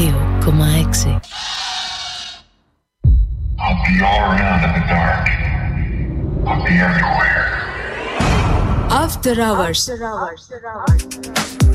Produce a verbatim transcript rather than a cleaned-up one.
δύο κόμμα έξι. I'll be all around in the dark. I'll be everywhere. After Hours. After hours.